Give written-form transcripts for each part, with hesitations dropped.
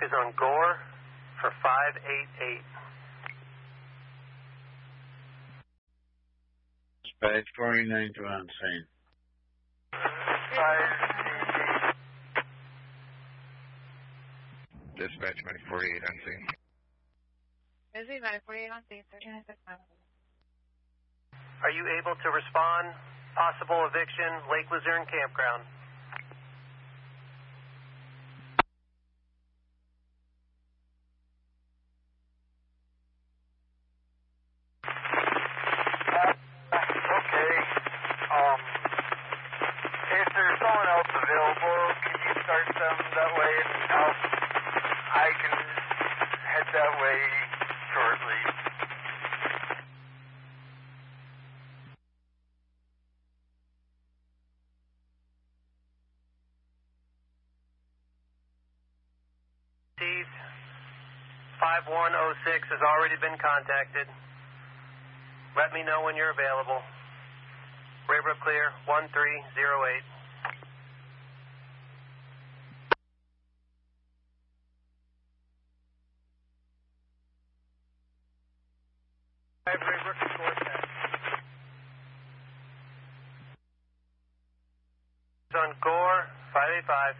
is on Gore for 588. Dispatch 49 to on scene. 588. Dispatch 948 on scene. Busy 948 on scene, 1396. Are you able to respond? Possible eviction, Lake Luzerne Campground. Okay. If there's someone else available, can you start them that way, and I can head that way shortly. Steve, 5106 has already been contacted. Let me know when you're available. Raybrook clear, 1308. Raybrook is Gorset. It's on Gore, 585.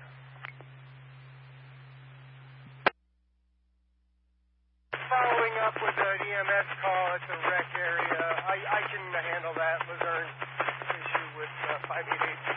Following up with an EMS call at the wreck area. I can handle that Luzerne issue with 588.